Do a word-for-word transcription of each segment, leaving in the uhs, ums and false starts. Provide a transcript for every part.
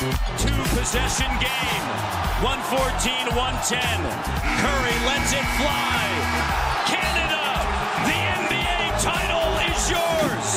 Two-possession game. one fourteen, one ten. Curry lets it fly. Canada, the N B A title is yours.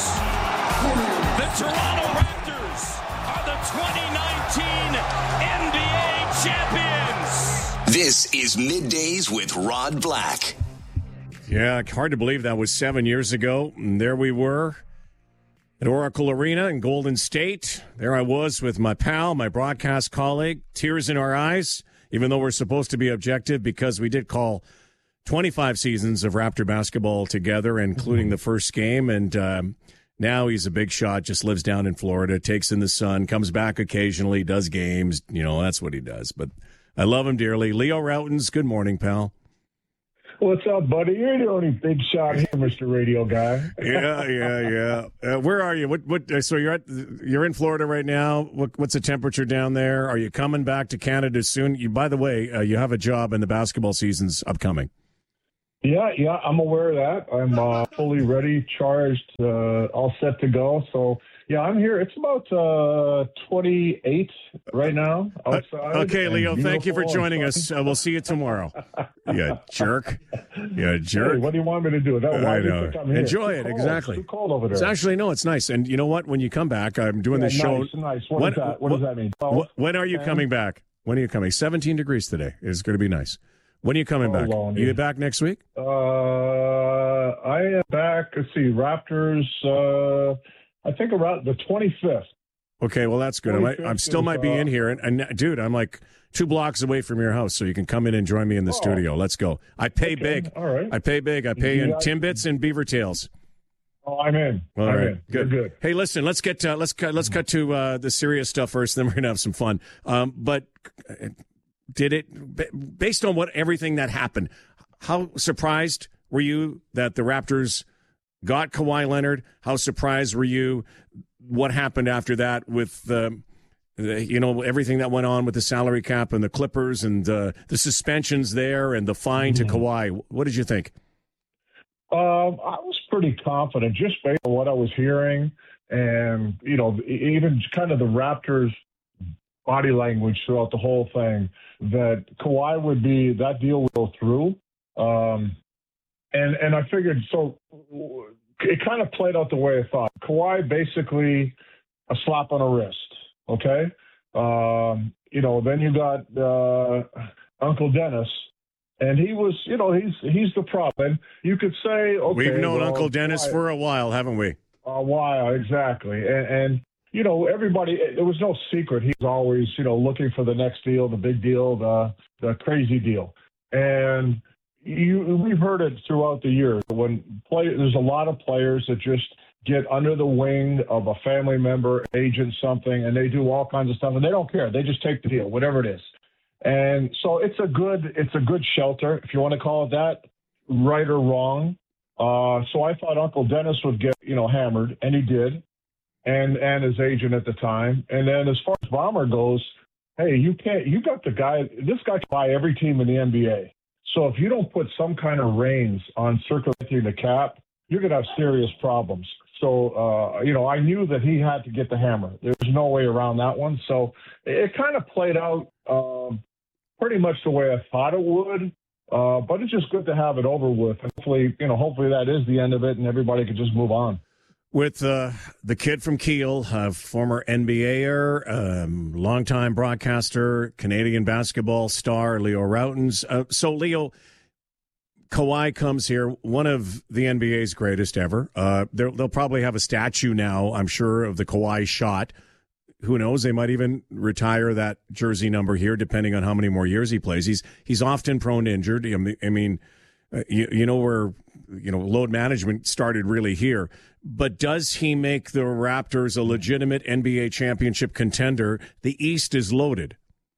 The Toronto Raptors are the twenty nineteen N B A champions. This is Middays with Rod Black. Yeah, hard to believe that was seven years ago. And there we were at Oracle Arena in Golden State. There I was with my pal, my broadcast colleague, tears in our eyes, even though we're supposed to be objective because we did call twenty-five seasons of Raptor basketball together, including the first game. And um, now he's a big shot, just lives down in Florida, takes in the sun, comes back occasionally, does games. You know, that's what he does. But I love him dearly. Leo Rautins, good morning, pal. What's up, buddy? You're the only big shot here, Mister Radio Guy. yeah, yeah, yeah. Uh, where are you? What? What? Uh, so you're at? You're in Florida right now. What, what's the temperature down there? Are you coming back to Canada soon? You, by the way, uh, you have a job, and the basketball season's upcoming. Yeah, yeah. I'm aware of that. I'm uh, fully ready, charged, uh, all set to go. So, yeah, I'm here. It's about uh, twenty-eight right now outside. Okay, Leo, thank you for joining us. Uh, we'll see you tomorrow. You jerk. You jerk. Hey, what do you want me to do? That, why I do you know. think I'm here? Enjoy It's it, too cold. exactly. It's too cold over there. It's actually, no, it's nice. And you know what? When you come back, I'm doing yeah, the show. Nice, nice. What, when, is that? what, what does that mean? What, when are you ten? coming back? When are you coming? seventeen degrees today. It's going to be nice. When are you coming Oh, back? Lord, you yeah. back next week? Uh, I am back. Let's see, Raptors. Uh, I think around the twenty-fifth. Okay, well, that's good. I might, I'm still might be in here. And, and, dude, I'm like two blocks away from your house, so you can come in and join me in the Oh. studio. Let's go. I pay Okay, big. all right. I pay big. I pay in Yeah. Timbits and Beaver Tails. Oh, I'm in. All I'm right, in. good. You're good. Hey, listen, let's get uh, let's cut let's cut to uh, the serious stuff first. Then we're gonna have some fun. Um, but uh, did it based on what everything that happened? How surprised were you that the Raptors got Kawhi Leonard? How surprised were you what happened after that with the, the you know everything that went on with the salary cap and the Clippers and uh, the suspensions there and the fine Mm-hmm. to Kawhi? What did you think? Um, I was pretty confident just based on what I was hearing and, you know, even kind of the Raptors' body language throughout the whole thing, that Kawhi would be, that deal would go through. Um, and, and I figured, so it kind of played out the way I thought. Kawhi basically a slap on the wrist, okay? Um, you know, then you got uh, Uncle Dennis. And he was, you know, he's he's the problem. And you could say, okay, We've known well, Uncle Dennis Kawhi- for a while, haven't we? a while, exactly. And, and, you know, everybody, there was no secret. He's always, you know, looking for the next deal, the big deal, the the crazy deal. And you, we've heard it throughout the years. When play, there's a lot of players that just get under the wing of a family member, agent, something, and they do all kinds of stuff, and they don't care. They just take the deal, whatever it is. And so it's a good, it's a good shelter, if you want to call it that, right or wrong. Uh, so I thought Uncle Dennis would get, you know, hammered, and he did, and and his agent at the time. And then as far as Bomber goes, hey, you can't, you got the guy, this guy can buy every team in the N B A. So if you don't put some kind of reins on circulating the cap, you're going to have serious problems. So, uh, you know, I knew that he had to get the hammer. There's no way around that one. So it kind of played out um, pretty much the way I thought it would. Uh, but it's just good to have it over with. Hopefully, you know, hopefully that is the end of it and everybody can just move on. With uh, the kid from Kiel, uh, former N B A-er, um, longtime broadcaster, Canadian basketball star, Leo Rautins. Uh, so, Leo, Kawhi comes here, one of the N B A's greatest ever. Uh, they'll probably have a statue now, I'm sure, of the Kawhi shot. Who knows? They might even retire that jersey number here, depending on how many more years he plays. He's he's often prone to injured. I mean, uh, you, you know where you know load management started really here. But does he make the Raptors a legitimate N B A championship contender? The East is loaded.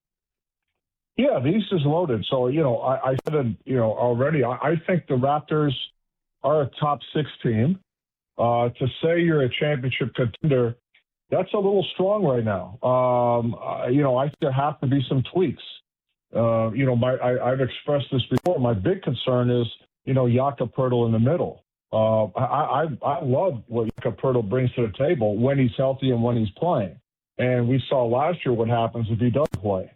Yeah, the East is loaded. So, you know, I, I said it, you know, already, I, I think the Raptors are a top six team. Uh, to say you're a championship contender, that's a little strong right now. Um, uh, you know, I think there have to be some tweaks. Uh, you know, my I, I've expressed this before. My big concern is, you know, Jakob Poeltl in the middle. Uh, I, I I love what Jakob Poeltl brings to the table when he's healthy and when he's playing. And we saw last year what happens if he doesn't play.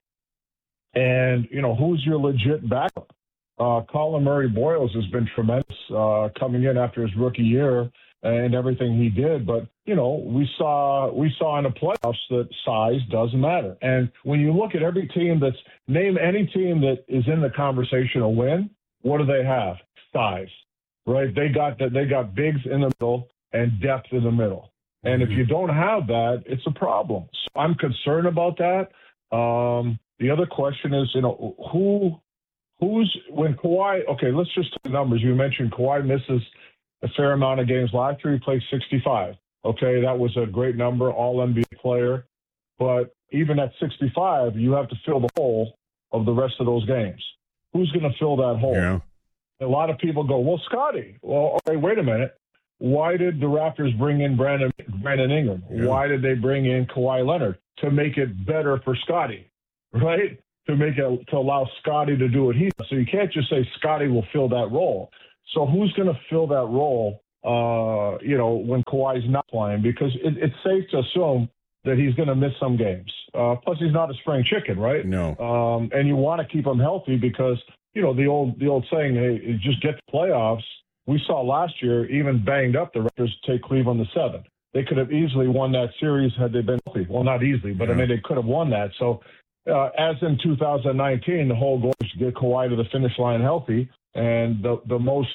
And, you know, who's your legit backup? Uh, Colin Murray-Boyles has been tremendous uh, coming in after his rookie year and everything he did. But, you know, we saw we saw in the playoffs that size doesn't matter. And when you look at every team that's – name any team that is in the conversation to win, what do they have? Size, right? They got that. They got bigs in the middle and depth in the middle. And if you don't have that, it's a problem. So I'm concerned about that. Um, the other question is, you know, who – Who's when Kawhi? Okay, let's just take the numbers. You mentioned Kawhi misses a fair amount of games last year. He played sixty-five. Okay, that was a great number, all N B A player. But even at sixty-five, you have to fill the hole of the rest of those games. Who's going to fill that hole? Yeah. A lot of people go, well, Scotty. Well, okay, wait a minute. Why did the Raptors bring in Brandon Brandon Ingram? Yeah. Why did they bring in Kawhi Leonard? To make it better for Scotty, right? To make it to allow Scotty to do what he does. So you can't just say Scotty will fill that role. So who's going to fill that role? Uh, you know, when Kawhi's not playing, because it, it's safe to assume that he's going to miss some games. Uh, plus, he's not a spring chicken, right? No. Um, and you want to keep him healthy because you know the old the old saying, "Hey, just get the playoffs." We saw last year, even banged up, the Raptors take Cleveland to seven. They could have easily won that series had they been healthy. Well, not easily, but yeah. I mean they could have won that. So. Uh, as in two thousand nineteen, the whole goal is to get Kawhi to the finish line healthy. And the, the most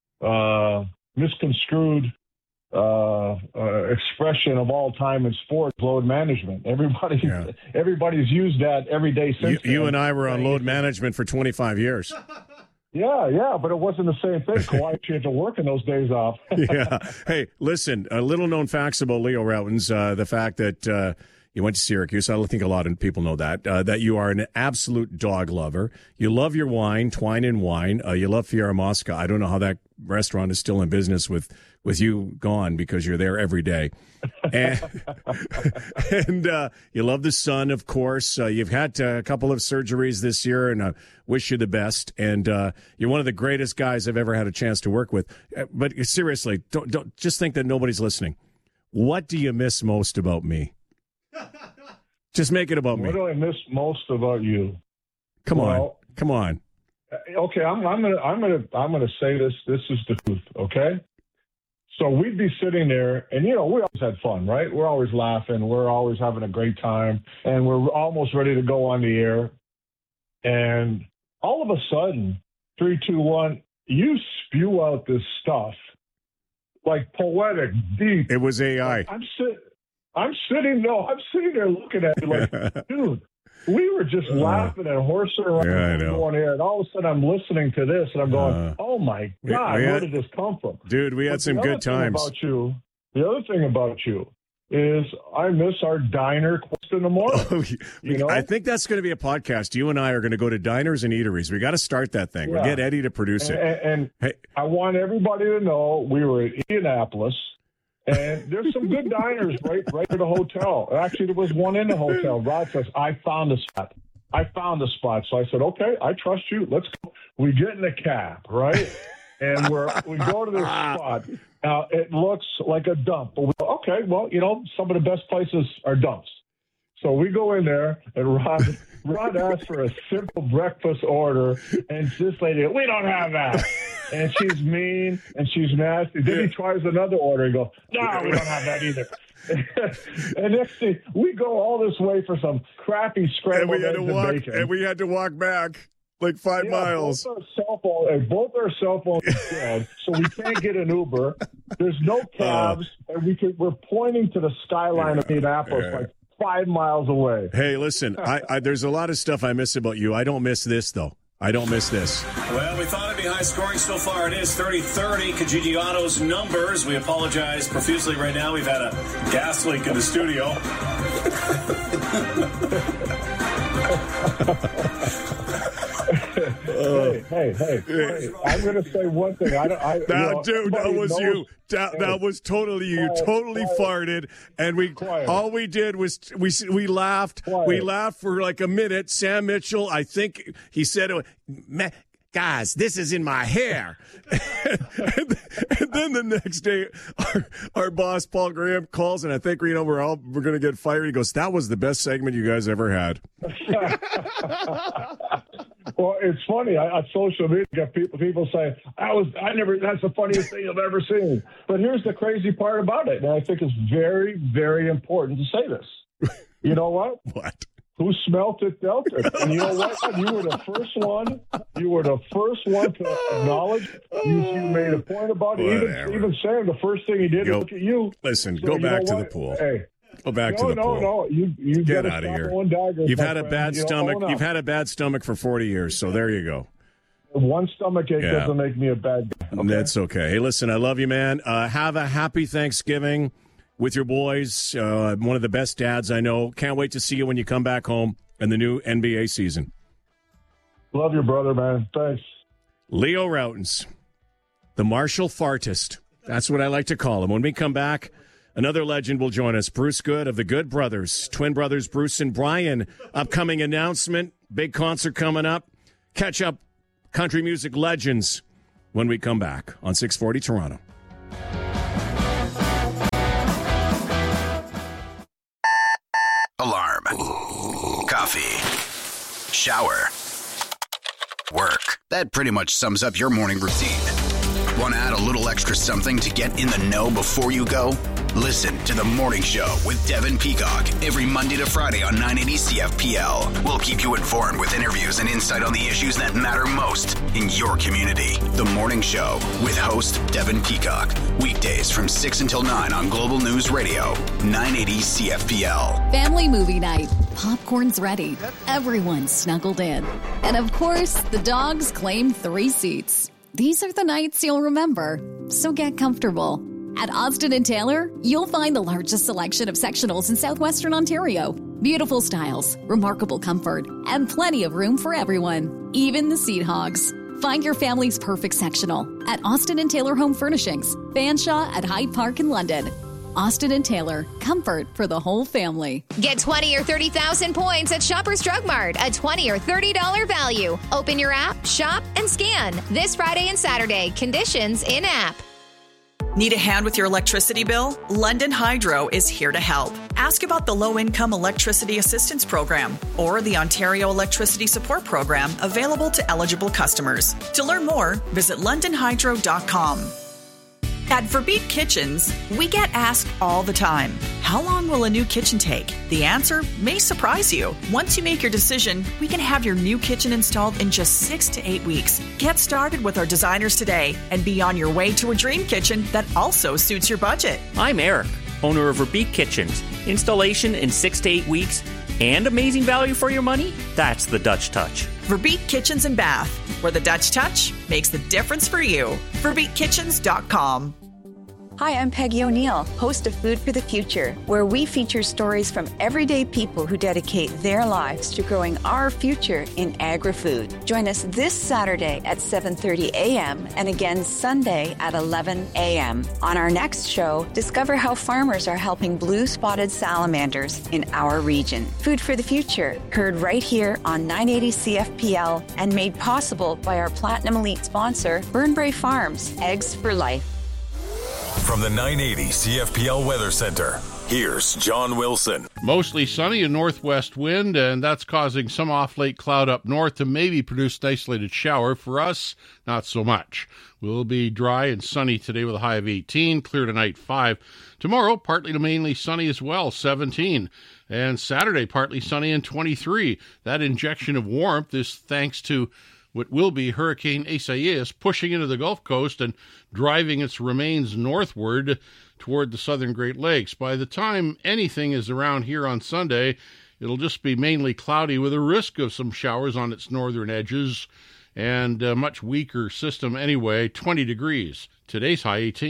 uh, misconstrued uh, uh, expression of all time in sports, load management. Everybody, yeah. Everybody's used that every day since. You, you and I were on load management for twenty-five years. Yeah, yeah, but it wasn't the same thing. Kawhi had to work in those days off. Yeah. Hey, listen, a little known facts about Leo Rautins, uh, the fact that uh, you went to Syracuse. I don't think a lot of people know that, uh, that you are an absolute dog lover. You love your wine, Twine and Wine. Uh, you love Fiera Mosca. I don't know how that restaurant is still in business with, with you gone because you're there every day. And, and uh, you love the sun, of course. Uh, you've had uh, a couple of surgeries this year, and I wish you the best. And uh, you're one of the greatest guys I've ever had a chance to work with. Uh, but seriously, don't, don't just think that nobody's listening. What do you miss most about me? Just make it about what me. What do I miss most about you? Come well, on, come on. Okay, I'm, I'm gonna, I'm gonna, I'm gonna say this. This is the truth. Okay. So we'd be sitting there, and you know, we always had fun, right? We're always laughing. We're always having a great time, and we're almost ready to go on the air. And all of a sudden, three, two, one, you spew out this stuff like poetic, deep. It was A I. I'm sitting. I'm sitting, no, I'm sitting there looking at you like, dude, we were just uh, laughing and horsing around yeah, I know. on air, and all of a sudden I'm listening to this, and I'm going, uh, oh, my God, we, we had, where did this come from? Dude, we had but some good times. About you, the other thing about you is I miss our diner quest in the morning. Oh, you know? I think that's going to be a podcast. You and I are going to go to diners and eateries. We got to start that thing. Yeah. We'll get Eddie to produce and, it. And, and hey. I want everybody to know we were in Indianapolis. And there's some good diners right right at the hotel. Actually, there was one in the hotel. Rod says, I found a spot. I found a spot. So I said, okay, I trust you. Let's go. We get in the cab, right? And we're, we go to this spot. Now, it looks like a dump. But we go, okay, well, you know, some of the best places are dumps. So we go in there, and Rod, Rod asked for a simple breakfast order, and this lady, we don't have that. And she's mean, and she's nasty. Then he tries another order and goes, no, we don't have that either. And next thing, we go all this way for some crappy scrambled and we had eggs to walk, and bacon. And we had to walk back like five yeah, miles. Both our cell, phone, both our cell phones are dead, so we can't get an Uber. There's no cabs, uh, and we can, we're pointing to the skyline yeah, of Indianapolis yeah. like five miles away. Hey, listen, I, I, there's a lot of stuff I miss about you. I don't miss this, though. I don't miss this. Well, we thought it'd be high scoring. So far it is thirty thirty. Kijiji Auto's numbers. We apologize profusely right now. We've had a gas leak in the studio. hey, hey, hey, hey, I'm going to say one thing. I don't, I, now, you know, dude, that was knows, you. That, hey, that was totally you. Quiet, totally quiet, farted, and we quiet. all we did was we we laughed. Quiet. We laughed for like a minute. Sam Mitchell, I think he said, guys, this is in my hair. and, and then the next day, our, our boss, Paul Graham, calls, and I think, you know, we're all we're going to get fired. He goes, that was the best segment you guys ever had. Well, it's funny. I, on social media, you got people people saying, "I was, I never. That's the funniest thing I've ever seen." But here's the crazy part about it, and I think it's very, very important to say this. You know what? What? Who smelt it, dealt it. And you know what? You were the first one. You were the first one to acknowledge. You, you made a point about it. Even, even Sam, the first thing he did go, was look at you. Listen, so go back to what? the pool. Hey. Go back no, to the no, pool. No, no, You, you get out of here. You've had a bad friend. stomach. You know, You've had a bad stomach for forty years. So there you go. One stomach ache yeah. doesn't make me a bad guy. Okay? That's okay. Hey, listen, I love you, man. Uh, have a happy Thanksgiving with your boys. Uh, one of the best dads I know. Can't wait to see you when you come back home in the new N B A season. Love your brother, man. Thanks. Leo Rautins, the Marshall Fartist. That's what I like to call him. When we come back, another legend will join us. Bruce Good of the Good Brothers, twin brothers Bruce and Brian. Upcoming announcement, big concert coming up. Catch up country music legends when we come back on six forty Toronto. Alarm. Coffee. Shower. Work. That pretty much sums up your morning routine. Want to add a little extra something to get in the know before you go? Listen to The Morning Show with Devin Peacock every Monday to Friday on nine eighty C F P L. We'll keep you informed with interviews and insight on the issues that matter most in your community. The Morning Show with host Devin Peacock. Weekdays from six until nine on Global News Radio, nine eighty C F P L. Family movie night. Popcorn's ready. Everyone's snuggled in. And of course, the dogs claim three seats. These are the nights you'll remember, so get comfortable. At Austin and Taylor, you'll find the largest selection of sectionals in southwestern Ontario. Beautiful styles, remarkable comfort, and plenty of room for everyone, even the seat hogs. Find your family's perfect sectional at Austin and Taylor Home Furnishings, Fanshawe at Hyde Park in London. Austin and Taylor, comfort for the whole family. Get twenty or thirty thousand points at Shoppers Drug Mart, a twenty or thirty dollars value. Open your app, shop, and scan. This Friday and Saturday, conditions in-app. Need a hand with your electricity bill? London Hydro is here to help. Ask about the Low-Income Electricity Assistance Program or the Ontario Electricity Support Program available to eligible customers. To learn more, visit london hydro dot com. At Verbeek Kitchens, we get asked all the time, how long will a new kitchen take? The answer may surprise you. Once you make your decision, we can have your new kitchen installed in just six to eight weeks. Get started with our designers today and be on your way to a dream kitchen that also suits your budget. I'm Eric, owner of Verbeek Kitchens. Installation in six to eight weeks and amazing value for your money? That's the Dutch touch. Verbeek Kitchens and Bath, where the Dutch touch makes the difference for you. verbeek kitchens dot com. Hi, I'm Peggy O'Neill, host of Food for the Future, where we feature stories from everyday people who dedicate their lives to growing our future in agri-food. Join us this Saturday at seven thirty a.m. and again Sunday at eleven a.m. On our next show, discover how farmers are helping blue-spotted salamanders in our region. Food for the Future, heard right here on nine eighty C F P L and made possible by our Platinum Elite sponsor, Burnbrae Farms, Eggs for Life. From the nine eighty C F P L Weather Center, here's John Wilson. Mostly sunny and northwest wind, and that's causing some off-late cloud up north to maybe produce an isolated shower. For us, not so much. We'll be dry and sunny today with a high of eighteen, clear tonight five. Tomorrow, partly to mainly sunny as well, seventeen. And Saturday, partly sunny and twenty-three. That injection of warmth is thanks to what will be Hurricane Isaias pushing into the Gulf Coast and driving its remains northward toward the southern Great Lakes. By the time anything is around here on Sunday, it'll just be mainly cloudy with a risk of some showers on its northern edges and a much weaker system anyway, twenty degrees. Today's high eighteen.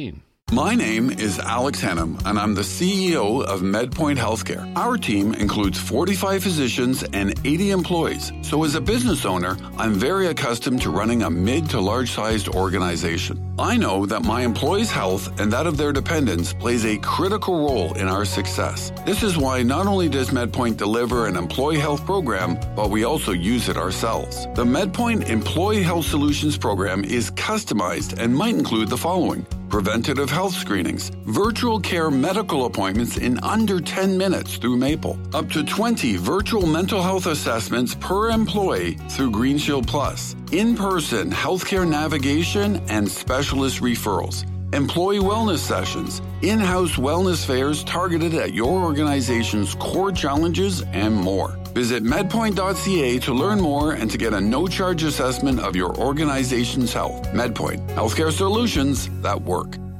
My name is Alex Hennum, and I'm the C E O of MedPoint Healthcare. Our team includes forty-five physicians and eighty employees. So as a business owner, I'm very accustomed to running a mid to large-sized organization. I know that my employees' health and that of their dependents plays a critical role in our success. This is why not only does MedPoint deliver an employee health program, but we also use it ourselves. The MedPoint Employee Health Solutions program is customized and might include the following: preventative health screenings, virtual care medical appointments in under ten minutes through Maple, up to twenty virtual mental health assessments per employee through Green Shield Plus, in-person healthcare navigation and specialist referrals, employee wellness sessions, in-house wellness fairs targeted at your organization's core challenges, and more. Visit medpoint dot c a to learn more and to get a no-charge assessment of your organization's health. MedPoint, healthcare solutions that work.